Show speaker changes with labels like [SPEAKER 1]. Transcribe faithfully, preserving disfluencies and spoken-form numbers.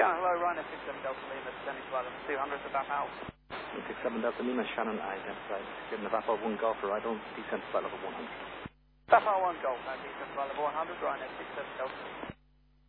[SPEAKER 1] Shannon, hello, Ryanair six seven Delta Lima, descending to island two hundred to Bath House.
[SPEAKER 2] six seven Delta Lima, Shannon, identified. Given the Bath one Golf arrival, descent to flight level one hundred.
[SPEAKER 1] Bath one Golf, now descent to flight level one hundred, Ryanair six seven Delta Lima.